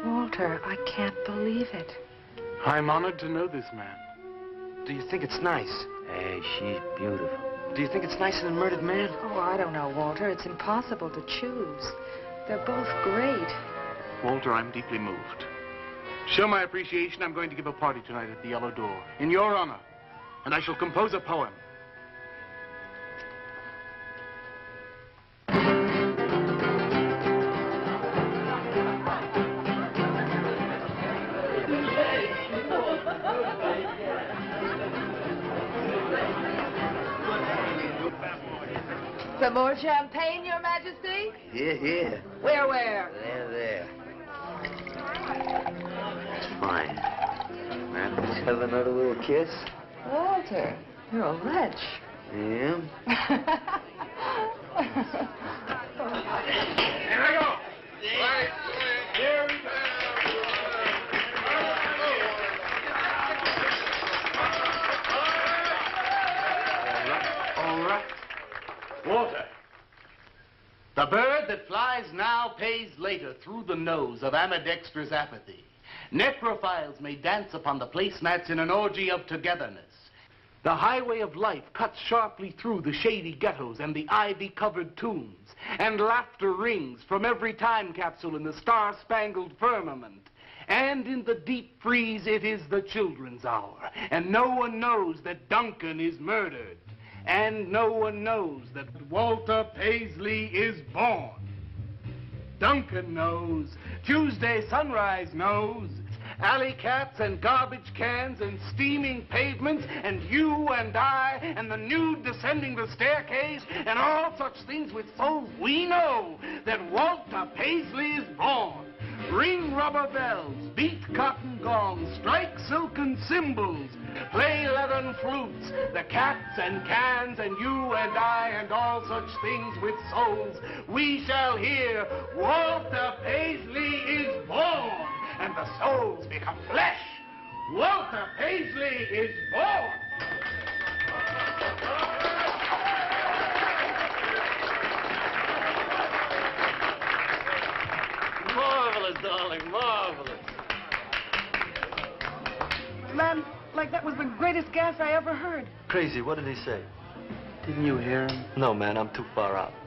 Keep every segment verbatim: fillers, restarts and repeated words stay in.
Walter, I can't believe it. I'm honored to know this man. Do you think it's nice? Hey, she's beautiful. Do you think it's nice in a murdered man? Oh, I don't know, Walter. It's impossible to choose. They're both great. Walter, I'm deeply moved. To show my appreciation, I'm going to give a party tonight at the Yellow Door, in your honor. And I shall compose a poem. Some more champagne, Your Majesty? Here, here. Where, where? There, there. It's fine. Man, let's have another little kiss. Walter, you're a wretch. Yeah? Here I go! Right, here we go! All right. Walter, the bird that flies now pays later through the nose of ambidextrous apathy. Necrophiles may dance upon the placemats in an orgy of togetherness. The highway of life cuts sharply through the shady ghettos and the ivy-covered tombs, and laughter rings from every time capsule in the star-spangled firmament. And in the deep freeze, it is the children's hour, and no one knows that Duncan is murdered. And no one knows that Walter Paisley is born. Duncan knows. Tuesday Sunrise knows. Alley cats and garbage cans and steaming pavements and you and I and the nude descending the staircase and all such things with souls, we know that Walter Paisley is born. Ring rubber bells, beat cotton gongs, strike silken cymbals, play leathern flutes, the cats and cans and you and I and all such things with souls. We shall hear Walter Paisley is born, and the souls become flesh. Walter Paisley is born. Marvelous, darling, marvelous. Man, like that was the greatest gas I ever heard. Crazy, what did he say? Didn't you hear him? No, man, I'm too far out.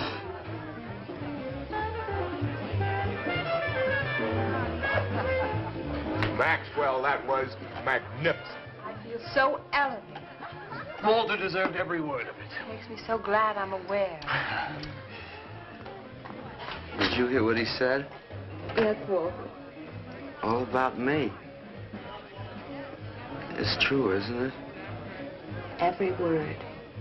Maxwell, that was magnificent. I feel so elegant. Walter deserved every word of it. It makes me so glad I'm aware. Did you hear what he said? Yes, Walter. All about me. It's true, isn't it? Every word.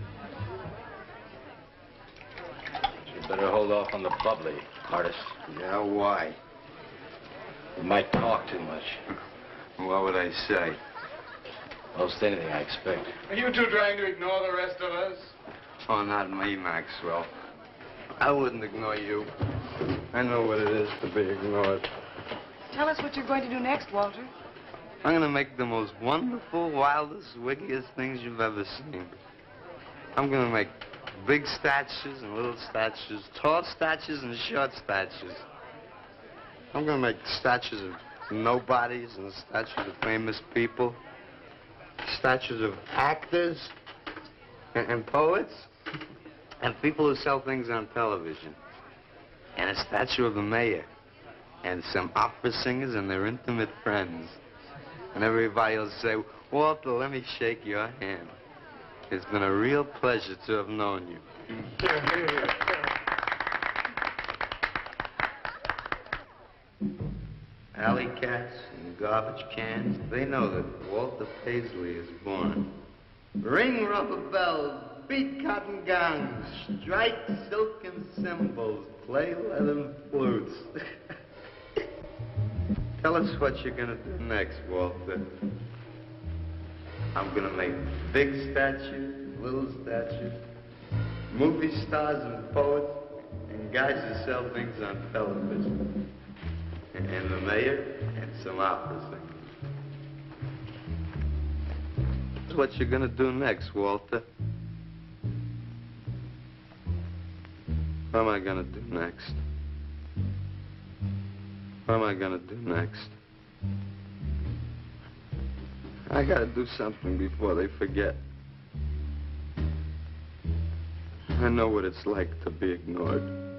You better hold off on the bubbly, artist. Yeah, why? You might talk too much. What would I say? Most anything, I expect. Are you two trying to ignore the rest of us? Oh, not me, Maxwell. I wouldn't ignore you. I know what it is to be ignored. Tell us what you're going to do next, Walter. I'm gonna make the most wonderful, wildest, wickedest things you've ever seen. I'm gonna make big statues and little statues, tall statues and short statues. I'm gonna make statues of nobodies and statues of famous people, statues of actors and, and poets and people who sell things on television, and a statue of the mayor and some opera singers and their intimate friends. And everybody will say, Walter, let me shake your hand. It's been a real pleasure to have known you. Alley cats and garbage cans, they know that Walter Paisley is born. Ring rubber bells, beat cotton gongs, strike silken cymbals, play leathern flutes. Tell us what you're gonna do next, Walter. I'm gonna make big statues, little statues, movie stars and poets, and guys who sell things on television. And the mayor and some opera singers. That's what you're gonna do next, Walter. What am I gonna do next? What am I gonna do next? I gotta do something before they forget. I know what it's like to be ignored.